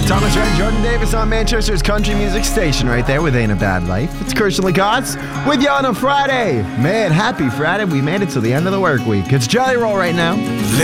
Thomas Rhett, Jordan Davis on Manchester's country music station right there with Ain't a Bad Life. It's Christian Lagatz with you on a Friday. Man, happy Friday. We made it to the end of the work week. It's Jelly Roll right now.